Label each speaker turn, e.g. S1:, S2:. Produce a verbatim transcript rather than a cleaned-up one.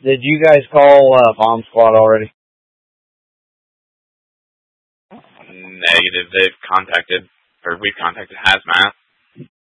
S1: Did you guys call uh, Bomb Squad already?
S2: Negative. They've contacted, or we've contacted Hazmat.